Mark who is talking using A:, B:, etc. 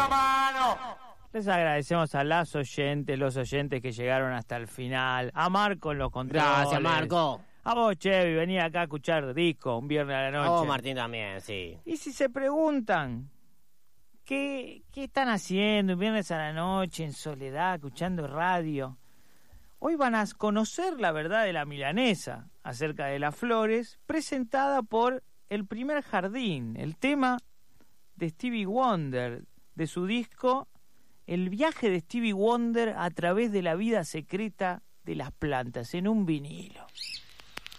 A: la mano.
B: Les agradecemos a los oyentes que llegaron hasta el final. A Marco en los controles.
C: Gracias, Marco.
B: A vos, Chevy, venía acá a escuchar disco un viernes a la noche.
C: A vos, Martín, también, sí.
B: Y si se preguntan, ¿qué están haciendo un viernes a la noche en soledad, escuchando radio? Hoy van a conocer la verdad de la milanesa acerca de las flores, presentada por El Primer Jardín, el tema de Stevie Wonder, de su disco El viaje de Stevie Wonder a través de la vida secreta de las plantas, en un vinilo.